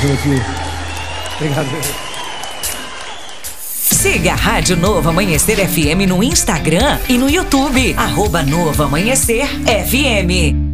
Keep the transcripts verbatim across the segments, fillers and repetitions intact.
Brasil aqui. Obrigado. Siga a Rádio Novo Amanhecer F M no Instagram e no YouTube. Arroba Novo Amanhecer F M.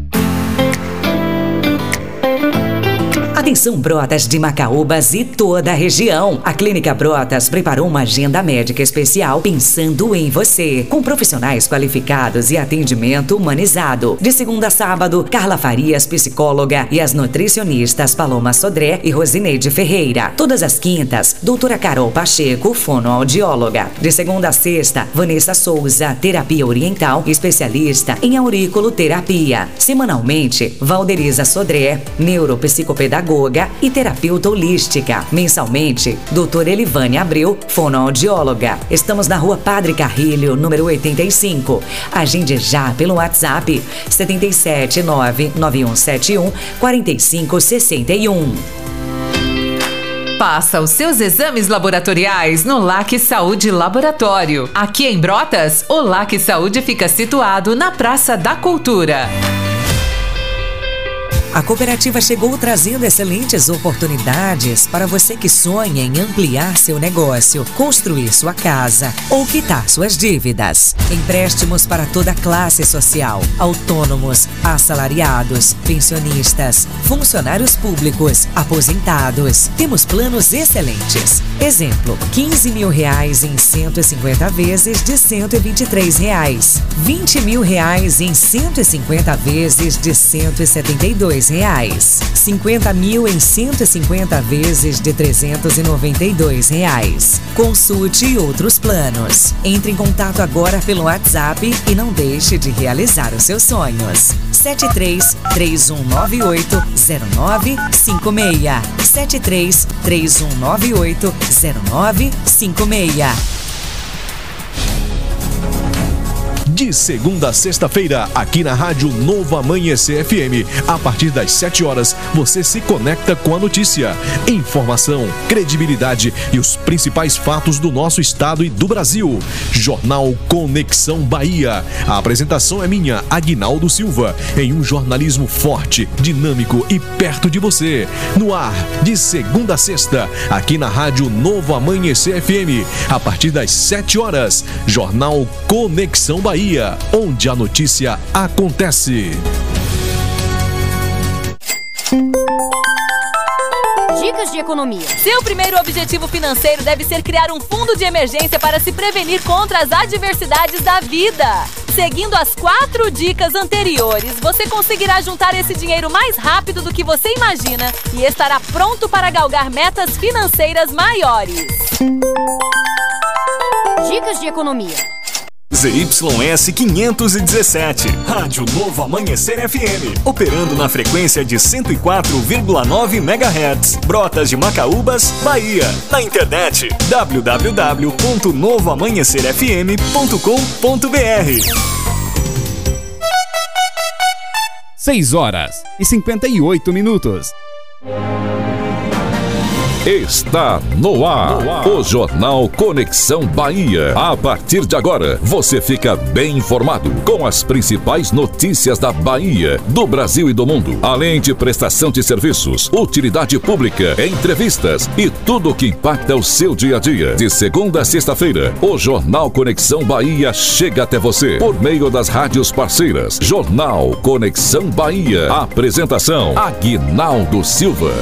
Atenção, Brotas de Macaúbas e toda a região. A Clínica Brotas preparou uma agenda médica especial pensando em você, com profissionais qualificados e atendimento humanizado. De segunda a sábado, Carla Farias, psicóloga, e as nutricionistas Paloma Sodré e Rosineide Ferreira. Todas as quintas, doutora Carol Pacheco, fonoaudióloga. De segunda a sexta, Vanessa Souza, terapia oriental, especialista em auriculoterapia. Semanalmente, Valderiza Sodré, neuropsicopedagoga e terapeuta holística. Mensalmente, doutora Elivane Abreu, fonoaudióloga. Estamos na Rua Padre Carrilho, número oitenta e cinco. Agende já pelo WhatsApp sete sete nove nove um sete um quatro cinco seis um. Faça os seus exames laboratoriais no L A C Saúde Laboratório. Aqui em Brotas, o L A C Saúde fica situado na Praça da Cultura. A cooperativa chegou trazendo excelentes oportunidades para você que sonha em ampliar seu negócio, construir sua casa ou quitar suas dívidas. Empréstimos para toda classe social, autônomos, assalariados, pensionistas, funcionários públicos, aposentados. Temos planos excelentes. Exemplo, quinze mil reais em cento e cinquenta vezes de cento e vinte e três reais. vinte mil reais em cento e cinquenta vezes de cento e setenta e dois reais. cinquenta mil em cento e cinquenta vezes de trezentos e noventa e dois reais. Consulte outros planos. Entre em contato agora pelo WhatsApp e não deixe de realizar os seus sonhos. sete três três um nove oito zero nove cinco seis. sete três três um nove oito zero nove cinco seis. De segunda a sexta-feira, aqui na Rádio Novo Amanhecer F M, a partir das sete horas, você se conecta com a notícia, informação, credibilidade e os principais fatos do nosso estado e do Brasil. Jornal Conexão Bahia. A apresentação é minha, Aguinaldo Silva, em um jornalismo forte, dinâmico e perto de você. No ar, de segunda a sexta, aqui na Rádio Novo Amanhecer F M, a partir das sete horas, Jornal Conexão Bahia, onde a notícia acontece. Dicas de economia. Seu primeiro objetivo financeiro deve ser criar um fundo de emergência para se prevenir contra as adversidades da vida. Seguindo as quatro dicas anteriores, você conseguirá juntar esse dinheiro mais rápido do que você imagina e estará pronto para galgar metas financeiras maiores. Dicas de economia. Z Y S quinhentos e dezessete, Rádio Novo Amanhecer F M, operando na frequência de cento e quatro vírgula nove megahertz, Brotas de Macaúbas, Bahia. Na internet, w w w ponto novo amanhecer f m ponto com ponto b r. seis horas e cinquenta e oito minutos. Está no ar, no ar, o Jornal Conexão Bahia. A partir de agora, você fica bem informado com as principais notícias da Bahia, do Brasil e do mundo, além de prestação de serviços, utilidade pública, entrevistas e tudo o que impacta o seu dia a dia. De segunda a sexta-feira, o Jornal Conexão Bahia chega até você por meio das rádios parceiras. Jornal Conexão Bahia. Apresentação: Aguinaldo Silva.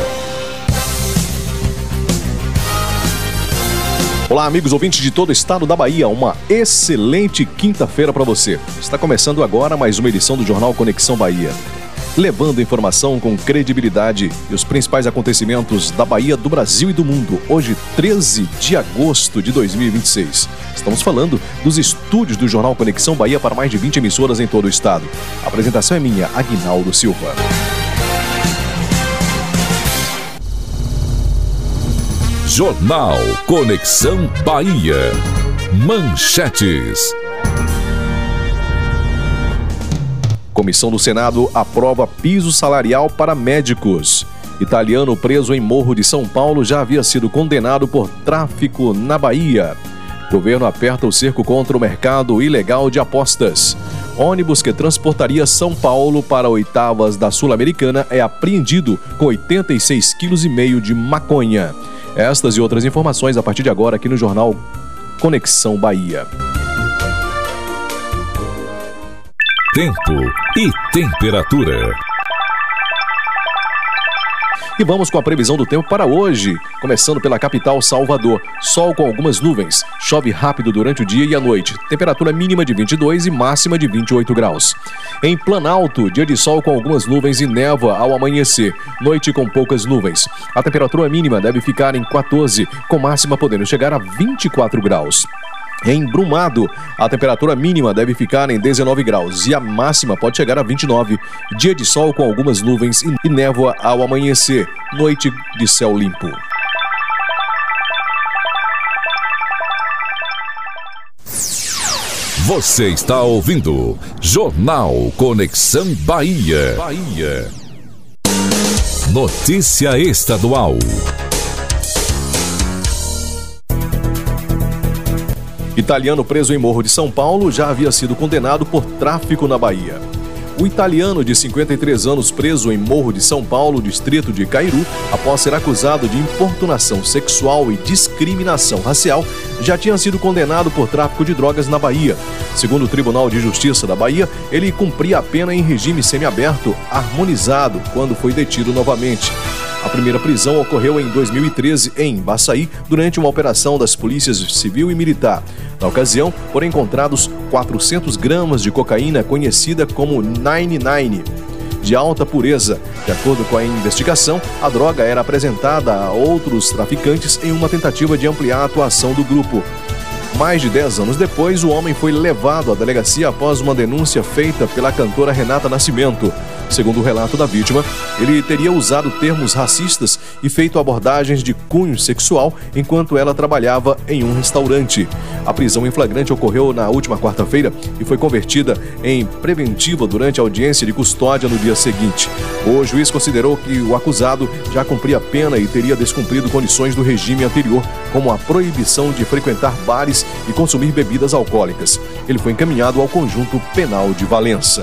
Olá, amigos ouvintes de todo o estado da Bahia, uma excelente quinta-feira para você. Está começando agora mais uma edição do Jornal Conexão Bahia, levando informação com credibilidade e os principais acontecimentos da Bahia, do Brasil e do mundo. Hoje, treze de agosto de dois mil e vinte e seis. Estamos falando dos estúdios do Jornal Conexão Bahia para mais de vinte emissoras em todo o estado. A apresentação é minha, Aguinaldo Silva. Jornal Conexão Bahia. Manchetes. Comissão do Senado aprova piso salarial para médicos. Italiano preso em Morro de São Paulo já havia sido condenado por tráfico na Bahia. Governo aperta o cerco contra o mercado ilegal de apostas. Ônibus que transportaria São Paulo para oitavas da Sul-Americana é apreendido com oitenta e seis quilos e meio de maconha. Estas e outras informações a partir de agora aqui no Jornal Conexão Bahia. Tempo e temperatura. E vamos com a previsão do tempo para hoje, começando pela capital Salvador. Sol com algumas nuvens, chove rápido durante o dia e a noite. Temperatura mínima de vinte e dois e máxima de vinte e oito graus. Em Planalto, dia de sol com algumas nuvens e névoa ao amanhecer. Noite com poucas nuvens. A temperatura mínima deve ficar em quatorze, com máxima podendo chegar a vinte e quatro graus. Em Brumado, a temperatura mínima deve ficar em dezenove graus e a máxima pode chegar a vinte e nove. Dia de sol com algumas nuvens e névoa ao amanhecer. Noite de céu limpo. Você está ouvindo Jornal Conexão Bahia. Bahia. Notícia estadual. Italiano preso em Morro de São Paulo já havia sido condenado por tráfico na Bahia. O italiano de cinquenta e três anos preso em Morro de São Paulo, distrito de Cairu, após ser acusado de importunação sexual e discriminação racial, já tinha sido condenado por tráfico de drogas na Bahia. Segundo o Tribunal de Justiça da Bahia, ele cumpria a pena em regime semiaberto, harmonizado, quando foi detido novamente. A primeira prisão ocorreu em dois mil e treze em Baçaí, durante uma operação das polícias civil e militar. Na ocasião, foram encontrados quatrocentos gramas de cocaína conhecida como nove nove, de alta pureza. De acordo com a investigação, a droga era apresentada a outros traficantes em uma tentativa de ampliar a atuação do grupo. Mais de dez anos depois, o homem foi levado à delegacia após uma denúncia feita pela cantora Renata Nascimento. Segundo o relato da vítima, ele teria usado termos racistas e feito abordagens de cunho sexual enquanto ela trabalhava em um restaurante. A prisão em flagrante ocorreu na última quarta-feira e foi convertida em preventiva durante a audiência de custódia no dia seguinte. O juiz considerou que o acusado já cumpria a pena e teria descumprido condições do regime anterior, como a proibição de frequentar bares e consumir bebidas alcoólicas. Ele foi encaminhado ao Conjunto Penal de Valença.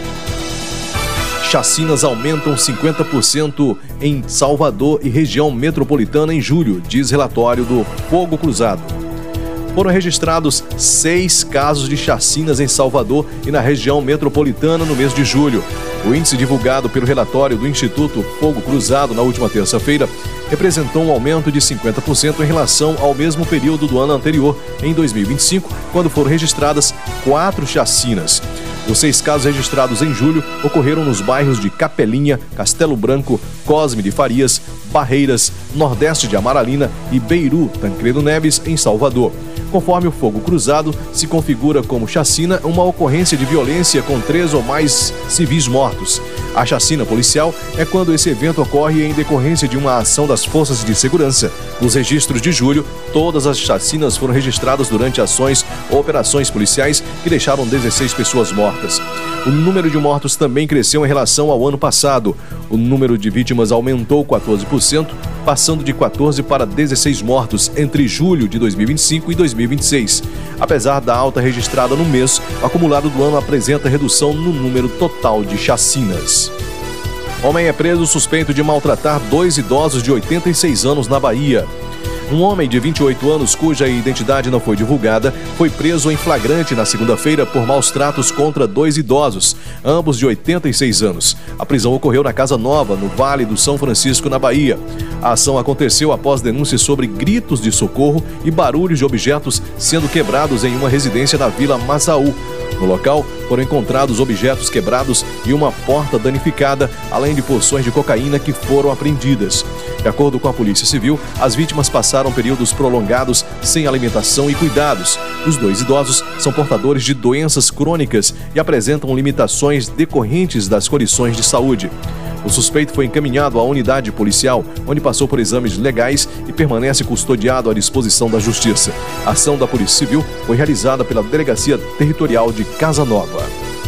Chacinas aumentam cinquenta por cento em Salvador e região metropolitana em julho, diz relatório do Fogo Cruzado. Foram registrados seis casos de chacinas em Salvador e na região metropolitana no mês de julho. O índice divulgado pelo relatório do Instituto Fogo Cruzado na última terça-feira representou um aumento de cinquenta por cento em relação ao mesmo período do ano anterior, em dois mil e vinte e cinco, quando foram registradas quatro chacinas. Os seis casos registrados em julho ocorreram nos bairros de Capelinha, Castelo Branco, Cosme de Farias, Barreiras, Nordeste de Amaralina e Beiru, Tancredo Neves, em Salvador. Conforme o Fogo Cruzado, se configura como chacina uma ocorrência de violência com três ou mais civis mortos. A chacina policial é quando esse evento ocorre em decorrência de uma ação das forças de segurança. Nos registros de julho, todas as chacinas foram registradas durante ações ou operações policiais que deixaram dezesseis pessoas mortas. O número de mortos também cresceu em relação ao ano passado. O número de vítimas aumentou quatorze por cento, passando de quatorze para dezesseis mortos entre julho de dois mil e vinte e cinco e dois mil e vinte e seis. Apesar da alta registrada no mês, o acumulado do ano apresenta redução no número total de chacinas. Homem é preso suspeito de maltratar dois idosos de oitenta e seis anos na Bahia. Um homem de vinte e oito anos, cuja identidade não foi divulgada, foi preso em flagrante na segunda-feira por maus tratos contra dois idosos, ambos de oitenta e seis anos. A prisão ocorreu na Casa Nova, no Vale do São Francisco, na Bahia. A ação aconteceu após denúncias sobre gritos de socorro e barulhos de objetos sendo quebrados em uma residência da Vila Mazaú. No local, foram encontrados objetos quebrados e uma porta danificada, além de porções de cocaína que foram apreendidas. De acordo com a Polícia Civil, as vítimas passaram períodos prolongados sem alimentação e cuidados. Os dois idosos são portadores de doenças crônicas e apresentam limitações decorrentes das condições de saúde. O suspeito foi encaminhado à unidade policial, onde passou por exames legais e permanece custodiado à disposição da Justiça. A ação da Polícia Civil foi realizada pela Delegacia Territorial de Casa Nova.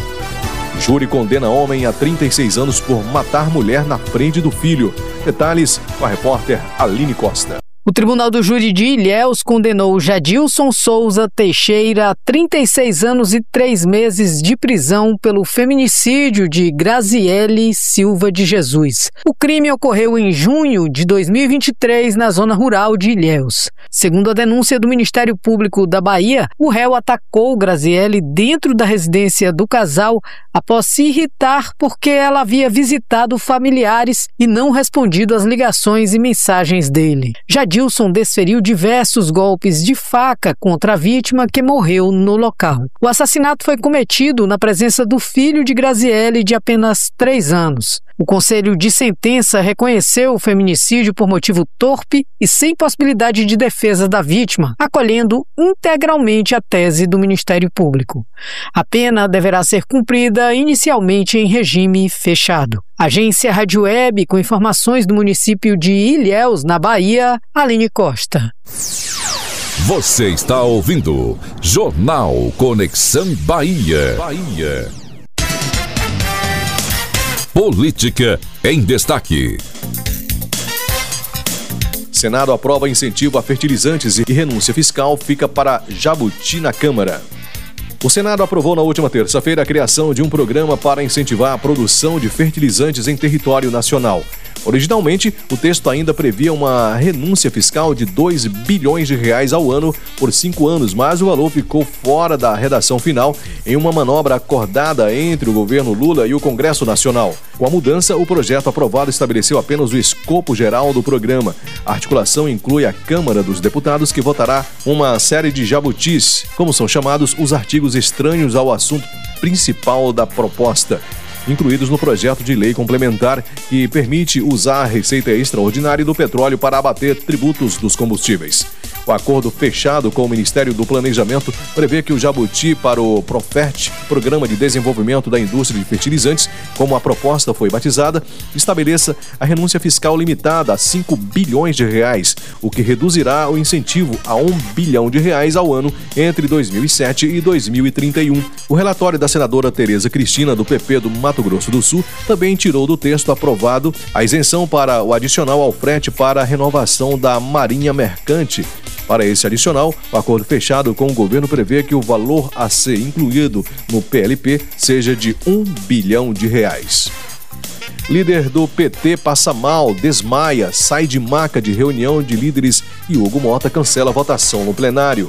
Júri condena homem a trinta e seis anos por matar mulher na frente do filho. Detalhes com a repórter Aline Costa. O Tribunal do Júri de Ilhéus condenou Jadilson Souza Teixeira a trinta e seis anos e três meses de prisão pelo feminicídio de Graziele Silva de Jesus. O crime ocorreu em junho de dois mil e vinte e três na zona rural de Ilhéus. Segundo a denúncia do Ministério Público da Bahia, o réu atacou Graziele dentro da residência do casal após se irritar porque ela havia visitado familiares e não respondido às ligações e mensagens dele. Jadilson desferiu diversos golpes de faca contra a vítima, que morreu no local. O assassinato foi cometido na presença do filho de Graziele, de apenas três anos. O Conselho de Sentença reconheceu o feminicídio por motivo torpe e sem possibilidade de defesa da vítima, acolhendo integralmente a tese do Ministério Público. A pena deverá ser cumprida inicialmente em regime fechado. Agência Rádio Web, com informações do município de Ilhéus, na Bahia, Aline Costa. Você está ouvindo Jornal Conexão Bahia. Bahia. Política em destaque. Senado aprova incentivo a fertilizantes e renúncia fiscal fica para Jabuti na Câmara. O Senado aprovou na última terça-feira a criação de um programa para incentivar a produção de fertilizantes em território nacional. Originalmente, o texto ainda previa uma renúncia fiscal de dois bilhões de reais ao ano por cinco anos, mas o valor ficou fora da redação final em uma manobra acordada entre o governo Lula e o Congresso Nacional. Com a mudança, o projeto aprovado estabeleceu apenas o escopo geral do programa. A articulação inclui a Câmara dos Deputados, que votará uma série de jabutis, como são chamados os artigos estranhos ao assunto principal da proposta, incluídos no projeto de lei complementar que permite usar a receita extraordinária do petróleo para abater tributos dos combustíveis. O acordo fechado com o Ministério do Planejamento prevê que o jabuti para o Profert, Programa de Desenvolvimento da Indústria de Fertilizantes, como a proposta foi batizada, estabeleça a renúncia fiscal limitada a cinco bilhões de reais, o que reduzirá o incentivo a um bilhão de reais ao ano entre dois mil e sete e dois mil e trinta e um. O relatório da senadora Tereza Cristina, do P P do Mato Grosso do Sul, também tirou do texto aprovado a isenção para o adicional ao frete para a renovação da Marinha Mercante. Para esse adicional, o acordo fechado com o governo prevê que o valor a ser incluído no P L P seja de um bilhão de reais. Líder do P T passa mal, desmaia, sai de maca de reunião de líderes e Hugo Mota cancela a votação no plenário.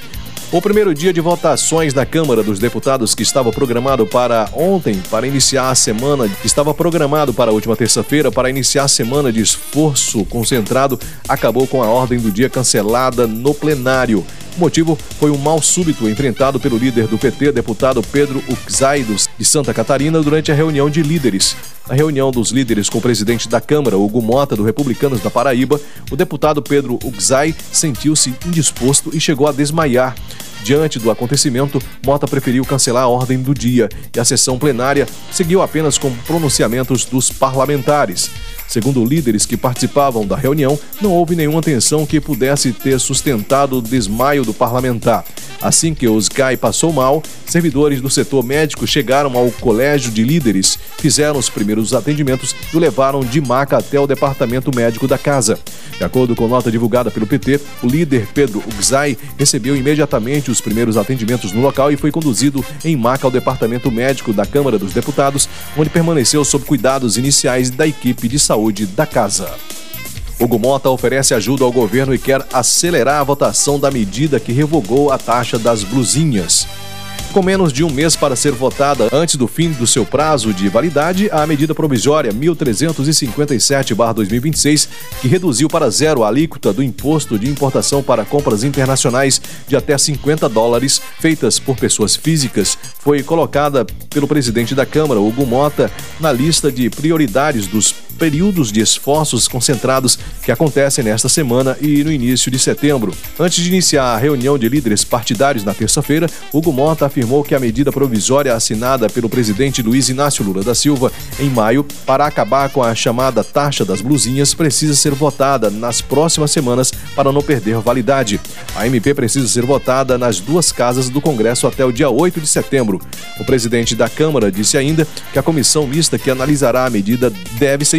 O primeiro dia de votações na Câmara dos Deputados, que estava programado para ontem, para iniciar a semana, estava programado para a última terça-feira, para iniciar a semana de esforço concentrado, acabou com a ordem do dia cancelada no plenário. O motivo foi um mal súbito enfrentado pelo líder do P T, deputado Pedro Uczai, de Santa Catarina, durante a reunião de líderes. Na reunião dos líderes com o presidente da Câmara, Hugo Mota, do Republicanos da Paraíba, o deputado Pedro Uczai sentiu-se indisposto e chegou a desmaiar. Diante do acontecimento, Mota preferiu cancelar a ordem do dia e a sessão plenária seguiu apenas com pronunciamentos dos parlamentares. Segundo líderes que participavam da reunião, não houve nenhuma tensão que pudesse ter sustentado o desmaio do parlamentar. Assim que Uczai passou mal, servidores do setor médico chegaram ao colégio de líderes, fizeram os primeiros atendimentos e o levaram de maca até o departamento médico da casa. De acordo com nota divulgada pelo P T, o líder Pedro Uczai recebeu imediatamente os primeiros atendimentos no local e foi conduzido em maca ao departamento médico da Câmara dos Deputados, onde permaneceu sob cuidados iniciais da equipe de saúde da casa. Hugo Mota oferece ajuda ao governo e quer acelerar a votação da medida que revogou a taxa das blusinhas. Com menos de um mês para ser votada antes do fim do seu prazo de validade, a medida provisória mil trezentos e cinquenta e sete barra dois mil e vinte e seis, que reduziu para zero a alíquota do imposto de importação para compras internacionais de até cinquenta dólares feitas por pessoas físicas, foi colocada pelo presidente da Câmara, Hugo Mota, na lista de prioridades dos períodos de esforços concentrados que acontecem nesta semana e no início de setembro. Antes de iniciar a reunião de líderes partidários na terça-feira, Hugo Mota afirmou que a medida provisória assinada pelo presidente Luiz Inácio Lula da Silva em maio para acabar com a chamada taxa das blusinhas precisa ser votada nas próximas semanas para não perder validade. A M P precisa ser votada nas duas casas do Congresso até o dia oito de setembro. O presidente da Câmara disse ainda que a comissão mista que analisará a medida deve ser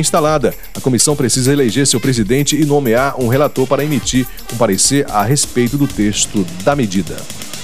instalada. A comissão precisa eleger seu presidente e nomear um relator para emitir um parecer a respeito do texto da medida.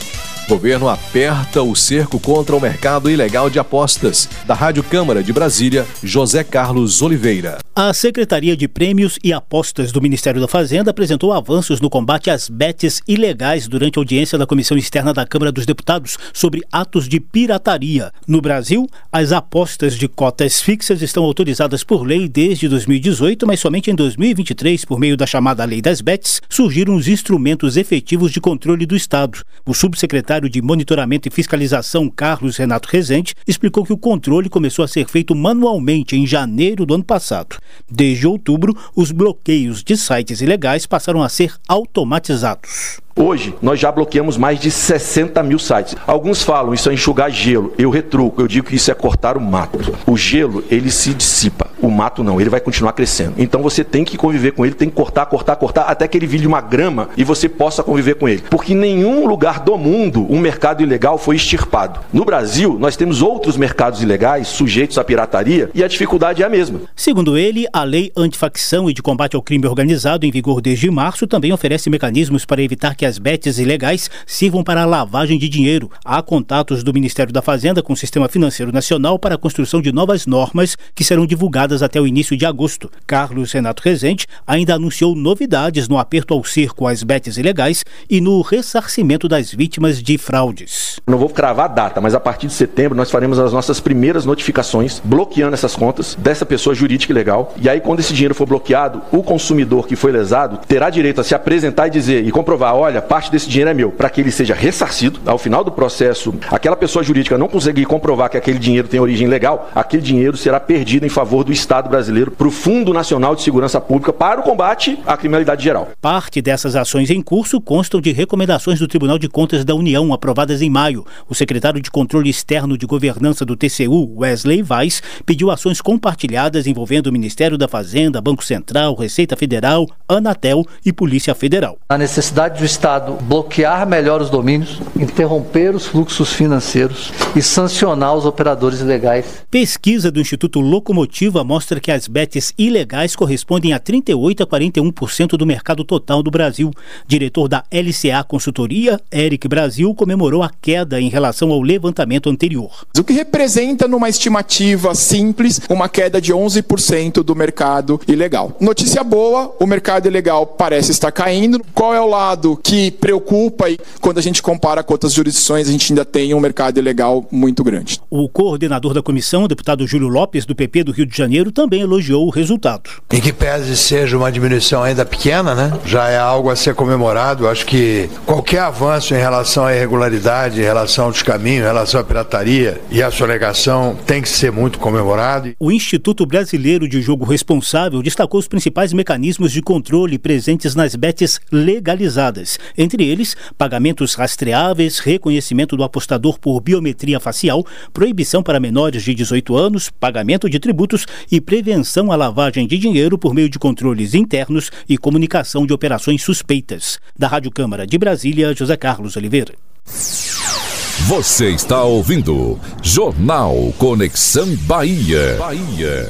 O governo aperta o cerco contra o mercado ilegal de apostas. Da Rádio Câmara de Brasília, José Carlos Oliveira. A Secretaria de Prêmios e Apostas do Ministério da Fazenda apresentou avanços no combate às betes ilegais durante a audiência da Comissão Externa da Câmara dos Deputados sobre atos de pirataria. No Brasil, as apostas de cotas fixas estão autorizadas por lei desde dois mil e dezoito, mas somente em dois mil e vinte e três, por meio da chamada Lei das Betes, surgiram os instrumentos efetivos de controle do Estado. O subsecretário de Monitoramento e Fiscalização, Carlos Renato Rezende, explicou que o controle começou a ser feito manualmente em janeiro do ano passado. Desde outubro, os bloqueios de sites ilegais passaram a ser automatizados. Hoje, nós já bloqueamos mais de sessenta mil sites. Alguns falam isso é enxugar gelo. Eu retruco, eu digo que isso é cortar o mato. O gelo, ele se dissipa. O mato não, ele vai continuar crescendo. Então você tem que conviver com ele, tem que cortar, cortar, cortar, até que ele vire uma grama e você possa conviver com ele. Porque em nenhum lugar do mundo um mercado ilegal foi extirpado. No Brasil, nós temos outros mercados ilegais sujeitos à pirataria e a dificuldade é a mesma. Segundo ele, a Lei Antifacção e de Combate ao Crime Organizado, em vigor desde março, também oferece mecanismos para evitar que as betes ilegais sirvam para a lavagem de dinheiro. Há contatos do Ministério da Fazenda com o Sistema Financeiro Nacional para a construção de novas normas que serão divulgadas até o início de agosto. Carlos Renato Rezende ainda anunciou novidades no aperto ao cerco às betes ilegais e no ressarcimento das vítimas de fraudes. Não vou cravar a data, mas a partir de setembro nós faremos as nossas primeiras notificações bloqueando essas contas dessa pessoa jurídica e legal. E aí, quando esse dinheiro for bloqueado, o consumidor que foi lesado terá direito a se apresentar e dizer e comprovar, olha, parte desse dinheiro é meu, para que ele seja ressarcido. Ao final do processo, aquela pessoa jurídica não conseguir comprovar que aquele dinheiro tem origem legal, aquele dinheiro será perdido em favor do Estado brasileiro para o Fundo Nacional de Segurança Pública para o combate à criminalidade geral. Parte dessas ações em curso constam de recomendações do Tribunal de Contas da União, aprovadas em maio. O secretário de Controle Externo de Governança do T C U, Wesley Weiss, pediu ações compartilhadas envolvendo o Ministério da Fazenda, Banco Central, Receita Federal, Anatel e Polícia Federal. A necessidade do Estado bloquear melhor os domínios, interromper os fluxos financeiros e sancionar os operadores ilegais. Pesquisa do Instituto Locomotiva mostra que as betes ilegais correspondem a trinta e oito a quarenta e um por cento do mercado total do Brasil. Diretor da L C A Consultoria, Eric Brasil, comemorou a queda em relação ao levantamento anterior. O que representa, numa estimativa simples, uma queda de onze por cento do mercado ilegal. Notícia boa, o mercado ilegal parece estar caindo. Qual é o lado que preocupa? E quando a gente compara com outras jurisdições, a gente ainda tem um mercado ilegal muito grande. O coordenador da comissão, o deputado Júlio Lopes, do P P do Rio de Janeiro, também elogiou o resultado. Em que pese seja uma diminuição ainda pequena, né? Já é algo a ser comemorado. Acho que qualquer avanço em relação à irregularidade, em relação ao descaminho, em relação à pirataria e à sonegação tem que ser muito comemorado. O Instituto Brasileiro de Jogo Responsável destacou os principais mecanismos de controle presentes nas betes legalizadas. Entre eles, pagamentos rastreáveis, reconhecimento do apostador por biometria facial, proibição para menores de dezoito anos, pagamento de tributos e prevenção à lavagem de dinheiro por meio de controles internos e comunicação de operações suspeitas. Da Rádio Câmara de Brasília, José Carlos Oliveira. Você está ouvindo Jornal Conexão Bahia. Bahia.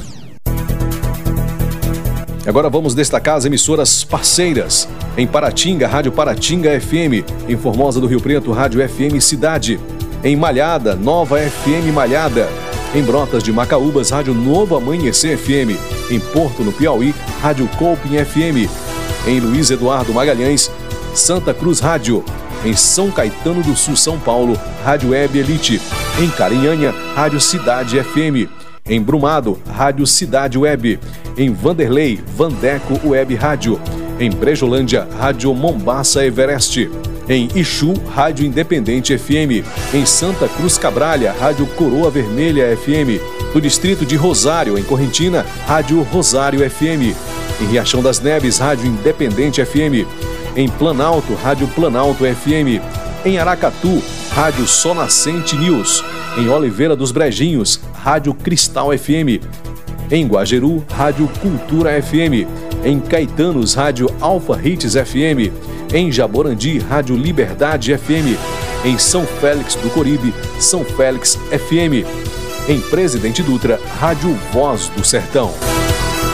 Agora vamos destacar as emissoras parceiras. Em Paratinga, Rádio Paratinga F M. Em Formosa do Rio Preto, Rádio F M Cidade. Em Malhada, Nova F M Malhada. Em Brotas de Macaúbas, Rádio Novo Amanhecer F M. Em Porto, no Piauí, Rádio Colpin F M. Em Luiz Eduardo Magalhães, Santa Cruz Rádio. Em São Caetano do Sul, São Paulo, Rádio Web Elite. Em Carinhanha, Rádio Cidade F M. Em Brumado, Rádio Cidade Web. Em Vanderlei, Vandeco Web Rádio. Em Brejolândia, Rádio Mombaça Everest. Em Ixu, Rádio Independente F M. Em Santa Cruz Cabralha, Rádio Coroa Vermelha F M. No distrito de Rosário, em Correntina, Rádio Rosário F M. Em Riachão das Neves, Rádio Independente F M. Em Planalto, Rádio Planalto F M. Em Aracatu, Rádio Sol Nascente News. Em Oliveira dos Brejinhos, Rádio Cristal F M. Em Guajeru, Rádio Cultura F M. Em Caetanos, Rádio Alfa Hits F M. Em Jaborandi, Rádio Liberdade F M. Em São Félix do Coribe, São Félix F M. Em Presidente Dutra, Rádio Voz do Sertão.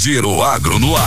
Giro Agro no ar.